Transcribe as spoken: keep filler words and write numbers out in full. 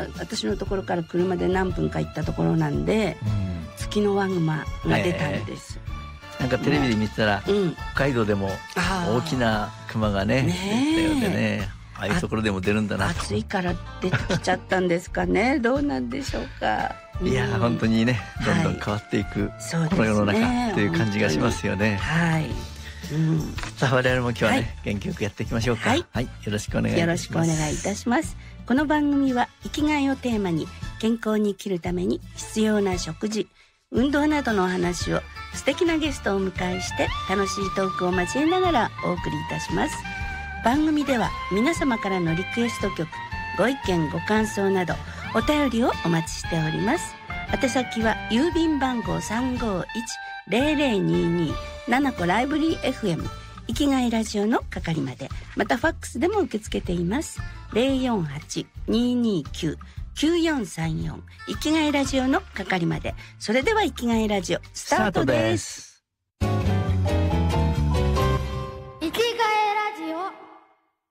私のところから車で何分か行ったところなんで、うん、ツキノワグマが出たんです、 えー、なんかテレビで見てたら、うん、北海道でも大きなクマがね出たようでね、ああいうところでも出るんだなと。 暑いから出てきちゃったんですかねどうなんでしょうか。 いや、うん、本当にねどんどん変わっていく、はい、この世の中という感じがしますよね。 はい、うん、 さあ我々も今日はね、はい、元気よくやっていきましょうか。 はい、 はい、よろしくお願いいたします。 よろしくお願いいたします。この番組は生きがいをテーマに健康に生きるために必要な食事、運動などのお話を素敵なゲストをお迎えして楽しいトークを交えながらお送りいたします。番組では皆様からのリクエスト曲、ご意見ご感想などお便りをお待ちしております。宛先は郵便番号 さんごいちゼロゼロにに ななこライブリー エフエム 生きがいラジオの係まで、またファックスでも受け付けています。 ゼロよんはち にーにーきゅう きゅうよんさんよん 生きがいラジオの係まで。それでは生きがいラジオスタートです。